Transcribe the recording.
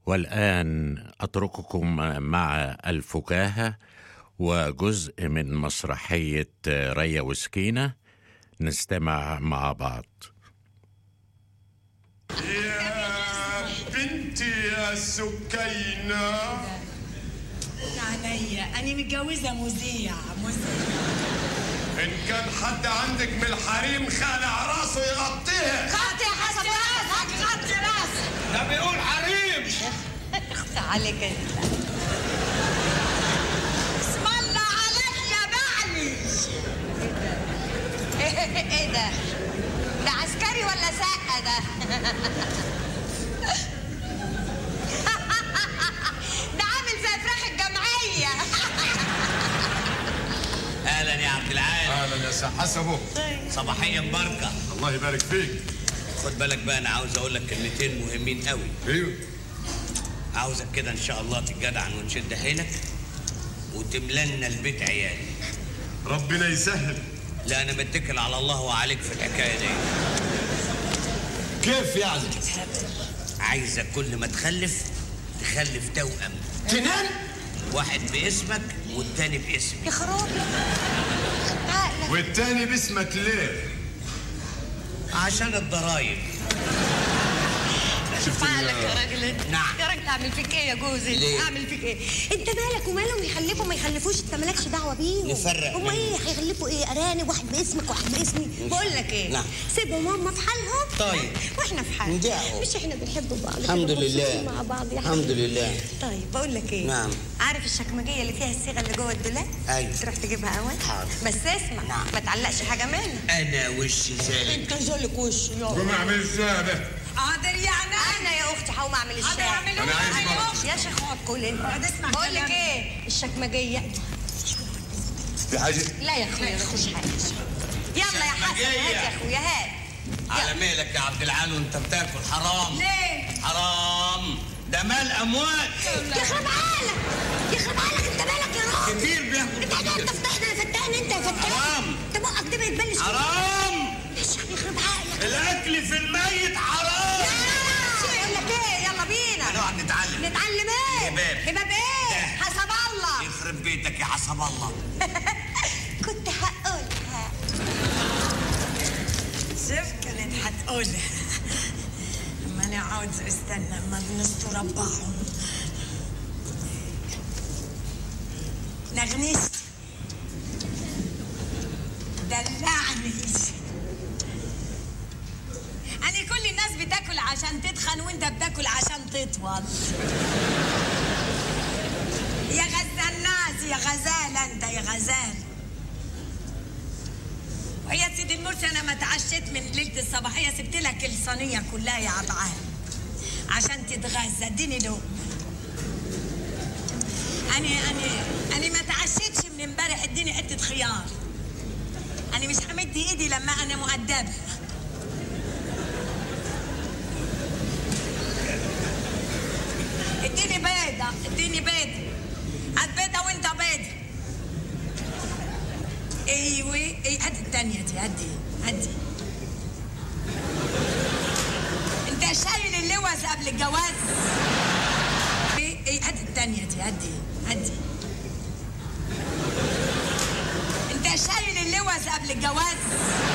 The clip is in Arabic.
والآن أترككم مع الفكاهة وجزء من مسرحية ريا وسكينة، نستمع مع بعض. يا بنتي يا سكينة عليا أنا متجوزة مذيع. إن كان حد عندك من الحريم خالع راسه يغطيها. غطي حسب راسك، غطي راسك. ده بيقول حريم. اخت عليك انت. اسم الله عليا بعلي. ايه ده؟ ده عسكري ولا سقة ده؟ ده عامل زي فراخ الجمعية. اهلا يا عبد العال. أهلا يا سي حسبه. صباحية مباركة. الله يبارك فيك. خد بالك بقى، انا عاوز اقول لك كلمتين مهمين قوي. ايوه. عاوزك كده ان شاء الله تتجدعن وتشد حيلك وتملنا البيت عيال. ربنا يسهل. لا انا متكل على الله وعليك في الحكايه دي. كيف يعني؟ عايزك كل ما تخلف توأم. تنام؟ واحد باسمك والتاني باسمي. يا خرابي. عقلك. والتاني باسمك ليه؟ عشان الضرايب. شفت عقلك يا راجل. نعم. يا راجل اعمل فيك ايه يا جوزي؟ ليه؟ اعمل فيك ايه؟ انت مالك ومالهم يخلفوا ما يخلفوش؟ انت مالكش دعوه بيهم. نفرق هم ايه هيخلفوا ايه؟ ارانب، واحد باسمك واحد باسمي. بقول لك ايه؟ نعم. سيبهم هم في حالهم. طيب. واحنا في حالنا. ندعوا. مش احنا بنحب بعض. الحمد كده لله. مبسوطين مع بعض يا الحمد لله. طيب بقول لك ايه؟ نعم. عارف الشكمجيه اللي فيها الصيغه اللي جوه الدولاب؟ ايوه. تروح تجيبها اول. حاضر. بس اسمع. نعم. ما تعلقش حاجه منها. انا وشي ذلك. انت جالك وش يا قوم اعمل الزابة. قادر يعني انا يا اختي هقوم اعمل الشاي. أنا عايز مرة. يا شيخ اقعد كل انت. بقول لك ايه؟ الشكمجيه. في حاجة؟ لا يا اخويا ما فيش حاجه. يلا يا حسن الشكمجية. هات يا اخويا هات. على مهلك يا عبد العال وانت بتاكل حرام. ليه؟ حرام، ده مال اموات. يخرب عقلك، يخرب عقلك، انت مالك يا راجل؟ كتير بياكل. انت قاعد تفتحنا يا فتان، انت يا فتان. حرام. انت بقك ده بيتبلش. حرام. ايش يخرب عقلك؟ الاكل في الميت حرام. بقول لك ايه؟ يلا بينا هنقعد نتعلم. نتعلم ايه؟ هباب. هباب ايه؟ ده. حسب الله. يخرب بيتك يا حسب الله. كنت هقولها. شوف كانت هتقولها. اما انا عاوز استنى اما بنستر ربعهم. نغنشت دلعني. أنا كل الناس بتاكل عشان تتخن وانت بتاكل عشان تطول. يا غزال الناس يا غزال، انت يا غزال. ويا سيدي المرسي انا ما اتعشيت من ليله الصباحيه، سبت لك الصينيه كلها يا عبعال عشان تتغذى. اديني لقمه. انا ما اتعشيتش من امبارح، اديني حته خيار. انا مش همد ايدي لما انا مؤدبه. اديني بيضه، اديني بيضه. هات بيضه وانت بيضه. ايوه ايه، هات التانية دي، هدي. انت شايل اللوز قبل الجواز؟ ايه، هات التانية دي، هدي. انت شايل اللوز قبل الجواز؟